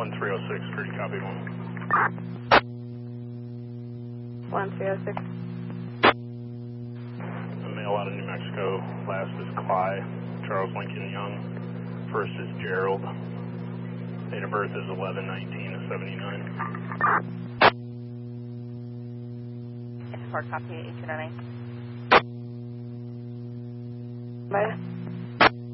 1306, Street, copy 1. 1306. A male out of New Mexico. Last is Cly, Charles Lincoln Young. First is Gerald. Date of birth is 11/19/79. It's 4 copy 8298. Bye.